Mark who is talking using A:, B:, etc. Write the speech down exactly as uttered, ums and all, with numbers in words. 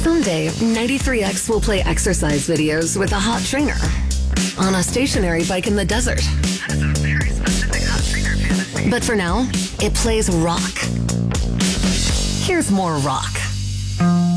A: Someday, ninety-three X will play exercise videos with a hot trainer on a stationary bike in the desert.
B: That is a very specific hot trainer fantasy.
A: But for now, it plays rock. Here's more rock.